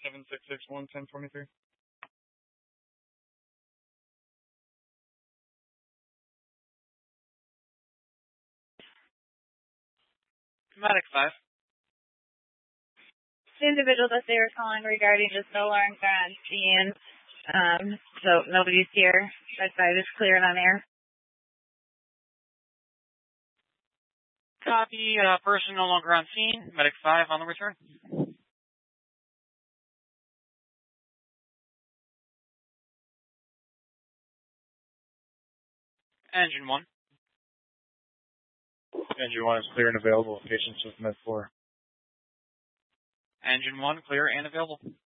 7661-1023. Medic 5. The individual that they were calling regarding just no alarms are on scene. So nobody's here. Med 5 is clear and on air. Copy. Person no longer on scene. Medic 5 on the return. Engine 1. Engine 1 is clear and available. Patients with Med 4. Engine 1, clear and available.